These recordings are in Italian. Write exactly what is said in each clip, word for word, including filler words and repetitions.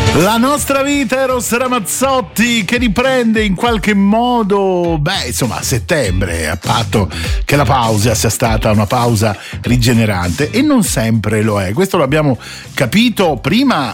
La nostra vita, Eros Ramazzotti, che riprende in qualche modo, beh, insomma, a settembre, a patto che la pausa sia stata una pausa rigenerante, e non sempre lo è. Questo l'abbiamo capito prima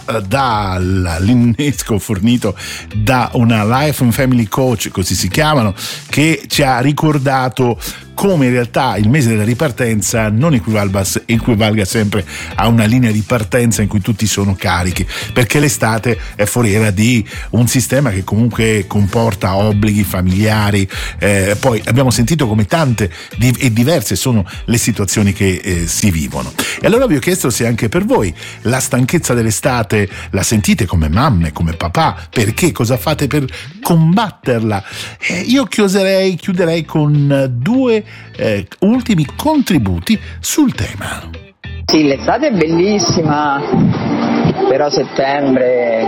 dall'innesco fornito da una Life and Family Coach, così si chiamano, che ci ha ricordato come in realtà il mese della ripartenza non equivalga, equivalga sempre a una linea di partenza in cui tutti sono carichi, perché l'estate è foriera di un sistema che comunque comporta obblighi familiari, eh, poi abbiamo sentito come tante di- e diverse sono le situazioni che eh, si vivono. E allora vi ho chiesto se anche per voi la stanchezza dell'estate la sentite come mamme, come papà, perché cosa fate per combatterla? Eh, io chiuderei, chiuderei con due Eh, ultimi contributi sul tema. Sì, l'estate è bellissima, però settembre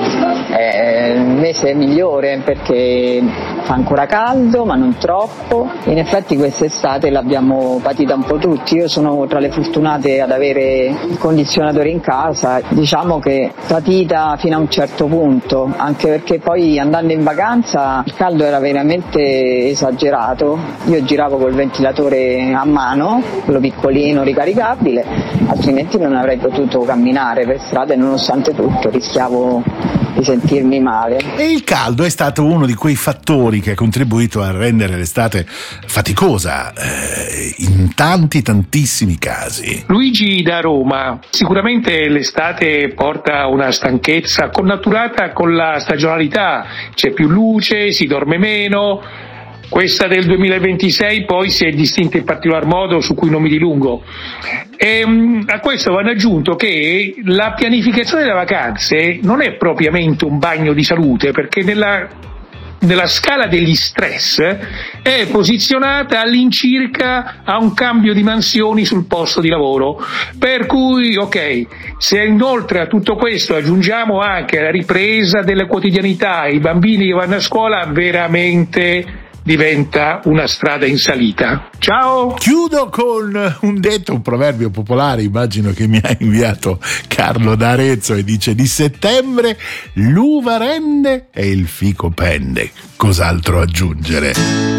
è il mese migliore perché fa ancora caldo ma non troppo. In effetti quest'estate l'abbiamo patita un po' tutti. Io sono tra le fortunate ad avere il condizionatore in casa, diciamo che patita fino a un certo punto, anche perché poi andando in vacanza il caldo era veramente esagerato. Io giravo col ventilatore a mano, quello piccolino ricaricabile, altrimenti non avrei potuto camminare per strada e nonostante tutto rischiavo di sentirmi male. E il caldo è stato uno di quei fattori che ha contribuito a rendere l'estate faticosa eh, in tanti tantissimi casi. Luigi da Roma: sicuramente l'estate porta una stanchezza connaturata con la stagionalità, c'è più luce, si dorme meno. Questa del duemilaventisei poi si è distinta in particolar modo, su cui non mi dilungo. E, a questo vanno aggiunto che la pianificazione delle vacanze non è propriamente un bagno di salute, perché nella, nella scala degli stress è posizionata all'incirca a un cambio di mansioni sul posto di lavoro. Per cui, ok, se inoltre a tutto questo aggiungiamo anche la ripresa della quotidianità, i bambini che vanno a scuola, veramente diventa una strada in salita. Ciao! Chiudo con un detto, un proverbio popolare, immagino che mi ha inviato Carlo da Arezzo, e dice: di settembre l'uva rende e il fico pende. Cos'altro aggiungere?